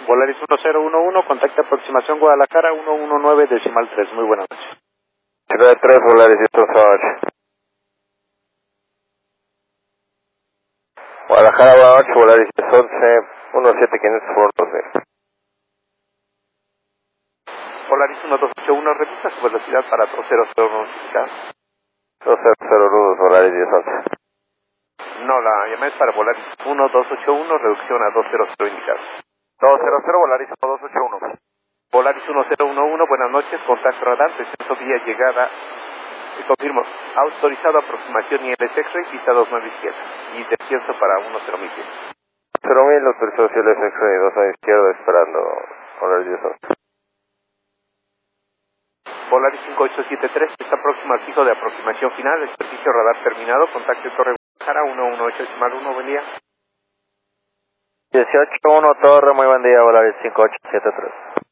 Volaris 1011, contacto aproximación Guadalajara 119.3. Muy buenas noches. 3 Volaris 1011. Guadalajara, buenas noches, Volaris 1011, 17500 por 12. Volaris 1281, repita su velocidad para 2001 notificado. 200 Volaris 1011. No, la llamada es para Volaris 1281, reducción a 200 indicado. 200 Volaris 1281. Volaris 1011, buenas noches, contacto radar, descenso vía llegada, y confirmo, autorizado aproximación ILS X-Ray, pista 29 izquierda, y descenso para 10.000 pies. 0.000, autorizado ILS X-Ray, 2 a la izquierda, esperando Volaris 1011. Volaris 5873, está próximo al fijo de aproximación final, el servicio radar terminado, contacto en Torre Guadalajara 118.1, buen día. 18.1 Torre, muy buen día, Volaris 5873.